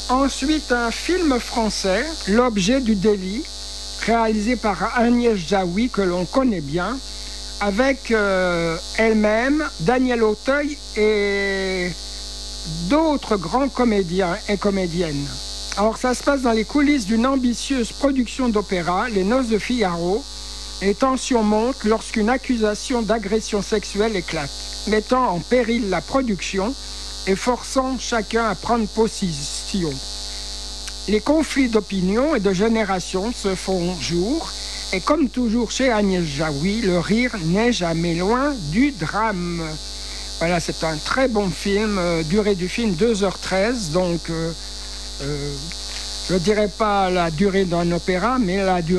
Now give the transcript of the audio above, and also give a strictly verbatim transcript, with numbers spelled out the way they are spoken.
Ensuite, un film français, L'objet du délit, réalisé par Agnès Jaoui, que l'on connaît bien, avec euh, elle-même, Daniel Auteuil et d'autres grands comédiens et comédiennes. Alors ça se passe dans les coulisses d'une ambitieuse production d'opéra, Les Noces de Figaro. Les tensions montent lorsqu'une accusation d'agression sexuelle éclate, mettant en péril la production et forçant chacun à prendre position. Les conflits d'opinion et de génération se font jour, et comme toujours chez Agnès Jaoui, le rire n'est jamais loin du drame. Voilà, c'est un très bon film, euh, durée du film deux heures treize, donc euh, euh, je ne dirais pas la durée d'un opéra, mais la durée